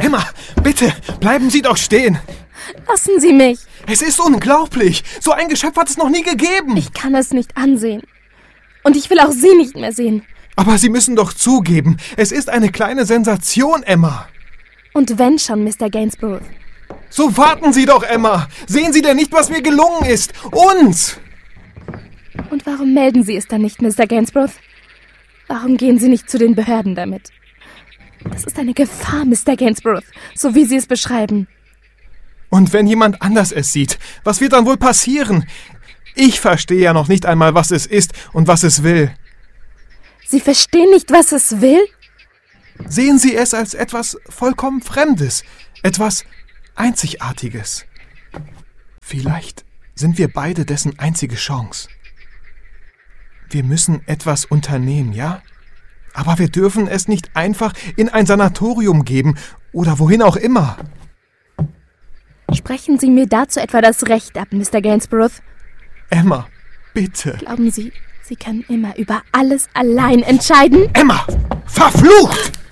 Emma, bitte, bleiben Sie doch stehen. Lassen Sie mich. Es ist unglaublich. So ein Geschöpf hat es noch nie gegeben. Ich kann es nicht ansehen. Und ich will auch Sie nicht mehr sehen. Aber Sie müssen doch zugeben, es ist eine kleine Sensation, Emma. Und wenn schon, Mr. Gainsborough. So warten Sie doch, Emma. Sehen Sie denn nicht, was mir gelungen ist? Uns! Und warum melden Sie es dann nicht, Mr. Gainsborough? Warum gehen Sie nicht zu den Behörden damit? Das ist eine Gefahr, Mr. Gainsborough, so wie Sie es beschreiben. Und wenn jemand anders es sieht, was wird dann wohl passieren? Ich verstehe ja noch nicht einmal, was es ist und was es will. Sie verstehen nicht, was es will? Sehen Sie es als etwas vollkommen Fremdes, etwas Einzigartiges. Vielleicht sind wir beide dessen einzige Chance. Wir müssen etwas unternehmen, ja? Aber wir dürfen es nicht einfach in ein Sanatorium geben oder wohin auch immer. Sprechen Sie mir dazu etwa das Recht ab, Mr. Gainsborough? Emma, bitte. Glauben Sie, Sie können immer über alles allein entscheiden? Emma, verflucht!